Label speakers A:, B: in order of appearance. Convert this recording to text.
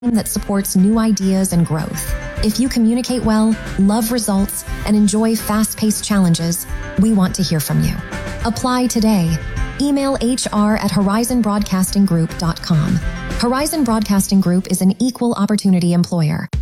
A: that supports new ideas and growth. If you communicate well, love results, and enjoy fast-paced challenges, we want to hear from you. Apply today. Email HR@horizonbroadcastinggroup.com. Horizon Broadcasting Group is an equal opportunity employer.